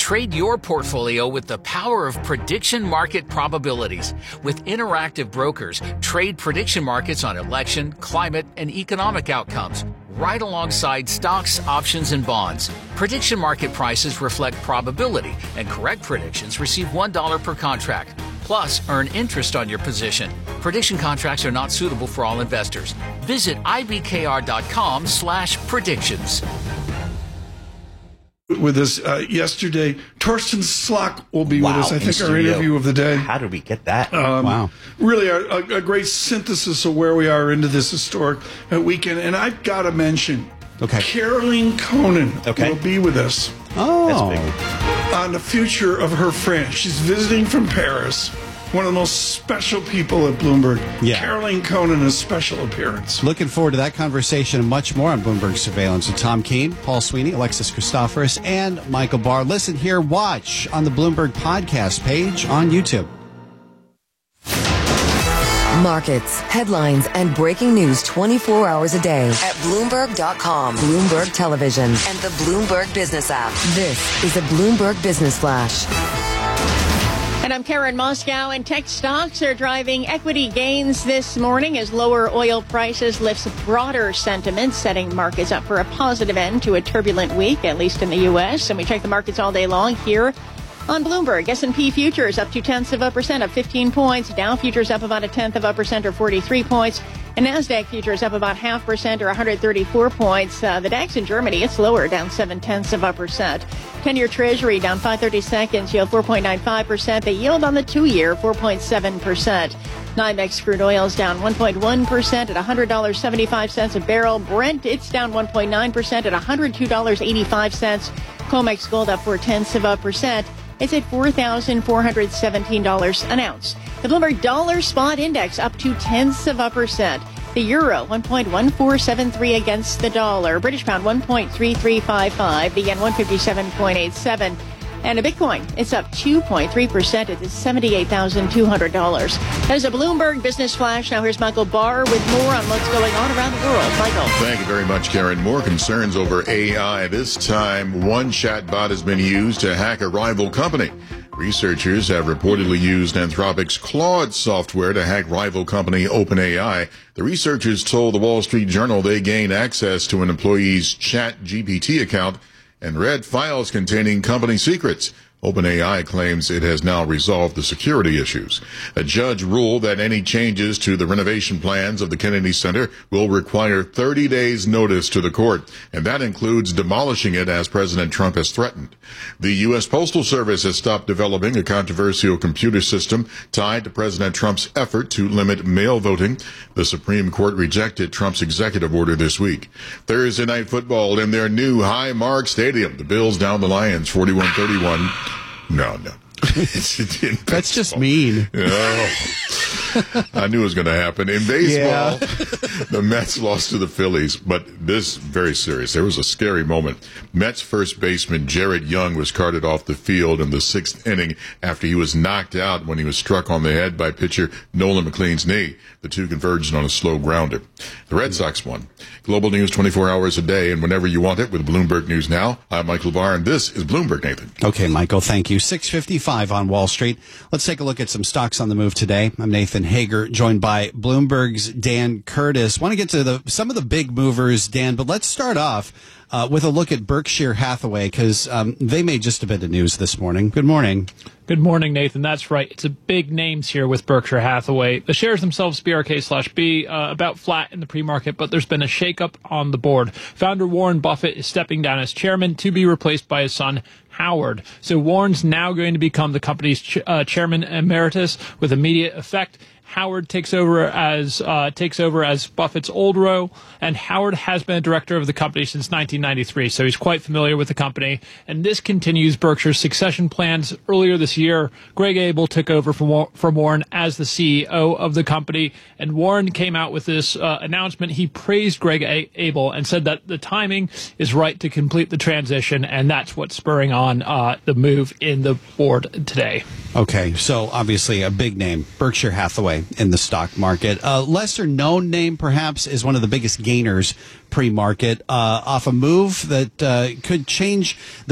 Trade your portfolio with the power of prediction market probabilities. With interactive brokers, trade prediction markets on election, climate, and economic outcomes, right alongside stocks, options, and bonds. Prediction market prices reflect probability, and correct predictions receive $1 per contract. Plus, earn interest on your position. Prediction contracts are not suitable for all investors. Visit ibkr.com/predictions. With us yesterday, Torsten Slok will be with us. I think our interview of the day. How did we get that? Wow. Really a great synthesis of where we are into this historic weekend. And I've got to mention, Caroline Conan will be with us. Oh. That's big. On the future of her France. She's visiting from Paris. One of the most special people at Bloomberg. Yeah. Caroline Conan, a special appearance. Looking forward to that conversation and much more on Bloomberg Surveillance with Tom Keene, Paul Sweeney, Alexis Christoforous, and Michael Barr. Listen, hear, watch on the Bloomberg podcast page on YouTube. Markets, headlines, and breaking news 24 hours a day at Bloomberg.com, Bloomberg Television, and the Bloomberg Business app. This is a Bloomberg Business Flash. And I'm Karen Moscow, and tech stocks are driving equity gains this morning as lower oil prices lifts broader sentiment, setting markets up for a positive end to a turbulent week, at least in the U.S. And we check the markets all day long here on Bloomberg. S&P futures up 0.2%, up 15 points. Dow futures up about 0.1% or 43 points. And NASDAQ futures up about 0.5% or 134 points. The DAX in Germany, it's lower, down 0.7%. 10-year Treasury down 5/32, yield 4.95%. The yield on the 2-year, 4.7%. NYMEX crude oil's down 1.1% at $100.75 a barrel. Brent, it's down 1.9% at $102.85. COMEX gold up 0.4%. It's at $4,417 an ounce. The Bloomberg Dollar Spot Index up 0.2%. The euro, 1.1473 against the dollar. British pound, 1.3355. The yen, 157.87. And a Bitcoin, it's up 2.3%. It is $78,200. There's a Bloomberg Business Flash. Now here's Michael Barr with more on what's going on around the world. Michael. Thank you very much, Karen. More concerns over AI. This time, one chatbot has been used to hack a rival company. Researchers have reportedly used Anthropic's Claude software to hack rival company OpenAI. The researchers told the Wall Street Journal they gained access to an employee's ChatGPT account and read files containing company secrets. OpenAI claims it has now resolved the security issues. A judge ruled that any changes to the renovation plans of the Kennedy Center will require 30 days notice to the court, and that includes demolishing it as President Trump has threatened. The U.S. Postal Service has stopped developing a controversial computer system tied to President Trump's effort to limit mail voting. The Supreme Court rejected Trump's executive order this week. Thursday night football in their new Highmark Stadium. The Bills down the Lions 41-31. No. That's just mean. Oh, I knew it was going to happen. In baseball, the Mets lost to the Phillies, but this very serious. There was a scary moment. Mets first baseman Jared Young was carted off the field in the 6th inning after he was knocked out when he was struck on the head by pitcher Nolan McLean's knee. The two converged on a slow grounder. The Red Sox won. Global news 24 hours a day and whenever you want it with Bloomberg News Now. I'm Michael Barr, and this is Bloomberg, Nathan. Okay, Michael, thank you. 6:55 on Wall Street. Let's take a look at some stocks on the move today. I'm Nathan Hager, joined by Bloomberg's Dan Curtis. Want to get to some of the big movers, Dan, but let's start off with a look at Berkshire Hathaway, because they made just a bit of news this morning. Good morning. Good morning, Nathan. That's right. It's a big names here with Berkshire Hathaway. The shares themselves, BRK/B, about flat in the pre-market, but there's been a shakeup on the board. Founder Warren Buffett is stepping down as chairman to be replaced by his son, Howard. So Warren's now going to become the company's chairman emeritus with immediate effect. Howard takes over as Buffett's old role, and Howard has been a director of the company since 1993, so he's quite familiar with the company. And this continues Berkshire's succession plans. Earlier this year, Greg Abel took over from Warren as the CEO of the company, and Warren came out with this announcement. He praised Greg Abel and said that the timing is right to complete the transition, and that's what's spurring on the move in the board today. Okay, so obviously a big name, Berkshire Hathaway, in the stock market. A lesser known name, perhaps, is one of the biggest gainers pre-market off a move that could change the